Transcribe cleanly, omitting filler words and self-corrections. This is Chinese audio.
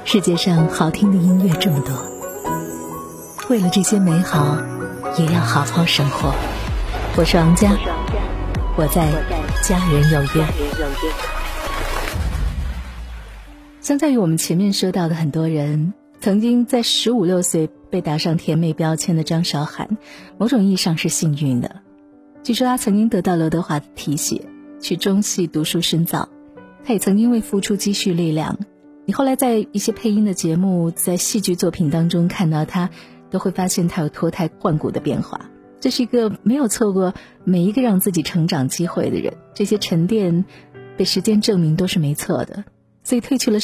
世界上好听的音乐这么多，为了这些美好也要好好生活。我是王佳，我在家人有约。相较于我们前面说到的很多人，曾经在15、16岁被打上甜美标签的张韶涵，某种意义上是幸运的。据说她曾经得到刘德华的提携，去中戏读书深造。她也曾经为付出积蓄力量。你后来在一些配音的节目，在戏剧作品当中看到她，都会发现她有脱胎换骨的变化。这是一个没有错过每一个让自己成长机会的人，这些沉淀被时间证明都是没错的。所以褪去了